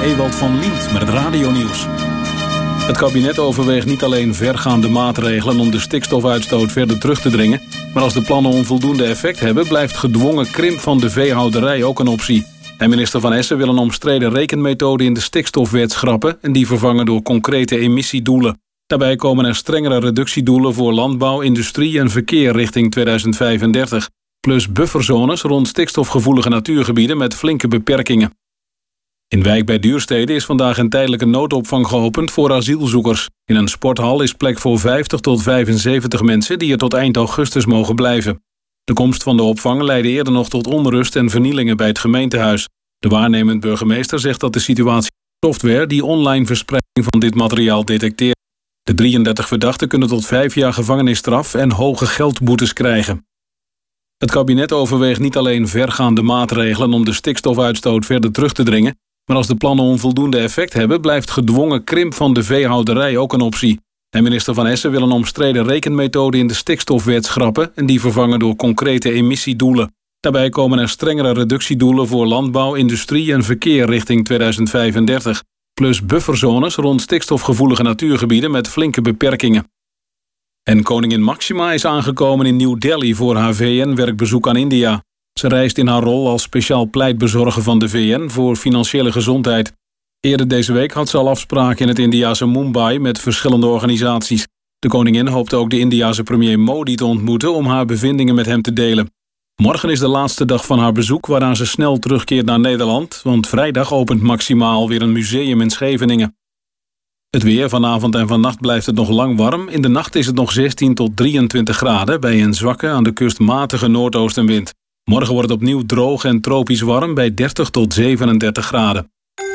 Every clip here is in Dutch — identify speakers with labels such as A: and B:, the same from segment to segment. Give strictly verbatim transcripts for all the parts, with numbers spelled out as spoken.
A: Ewald van Liemt met het radionieuws. Het kabinet overweegt niet alleen vergaande maatregelen om de stikstofuitstoot verder terug te dringen, maar als de plannen onvoldoende effect hebben, blijft gedwongen krimp van de veehouderij ook een optie. En minister Van Essen wil een omstreden rekenmethode in de stikstofwet schrappen en die vervangen door concrete emissiedoelen. Daarbij komen er strengere reductiedoelen voor landbouw, industrie en verkeer richting tweeduizend vijfendertig. Plus bufferzones rond stikstofgevoelige natuurgebieden met flinke beperkingen. In Wijk bij Duurstede is vandaag een tijdelijke noodopvang geopend voor asielzoekers. In een sporthal is plek voor vijftig tot vijfenzeventig mensen die er tot eind augustus mogen blijven. De komst van de opvang leidde eerder nog tot onrust en vernielingen bij het gemeentehuis. De waarnemend burgemeester zegt dat de situatie software die online verspreiding van dit materiaal detecteert. De drieëndertig verdachten kunnen tot vijf jaar gevangenisstraf en hoge geldboetes krijgen. Het kabinet overweegt niet alleen vergaande maatregelen om de stikstofuitstoot verder terug te dringen, maar als de plannen onvoldoende effect hebben, blijft gedwongen krimp van de veehouderij ook een optie. En minister Van Essen wil een omstreden rekenmethode in de stikstofwet schrappen en die vervangen door concrete emissiedoelen. Daarbij komen er strengere reductiedoelen voor landbouw, industrie en verkeer richting tweeduizend vijfendertig. Plus bufferzones rond stikstofgevoelige natuurgebieden met flinke beperkingen. En koningin Maxima is aangekomen in New Delhi voor haar V N-werkbezoek aan India. Ze reist in haar rol als speciaal pleitbezorger van de V N voor financiële gezondheid. Eerder deze week had ze al afspraken in het Indiase Mumbai met verschillende organisaties. De koningin hoopte ook de Indiase premier Modi te ontmoeten om haar bevindingen met hem te delen. Morgen is de laatste dag van haar bezoek, waarna ze snel terugkeert naar Nederland, want vrijdag opent Maxima alweer een museum in Scheveningen. Het weer, vanavond en vannacht blijft het nog lang warm. In de nacht is het nog zestien tot drieëntwintig graden bij een zwakke, aan de kust matige noordoostenwind. Morgen wordt het opnieuw droog en tropisch warm bij dertig tot zevenendertig graden.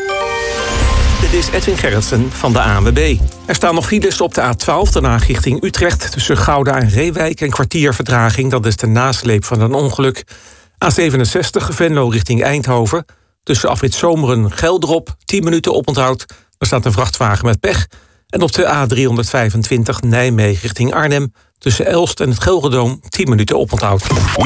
B: Dit is Edwin Gerritsen van de A N W B. Er staan nog files op de A twaalf, Den Haag richting Utrecht. Tussen Gouda en Reewijk een kwartier vertraging. Dat is de nasleep van een ongeluk. A zevenenzestig, Venlo richting Eindhoven. Tussen afrit Zomeren, Geldrop, tien minuten oponthoud. Er staat een vrachtwagen met pech. En op de A driehonderdvijfentwintig, Nijmegen richting Arnhem. Tussen Elst en het Gelredome, tien minuten oponthoud.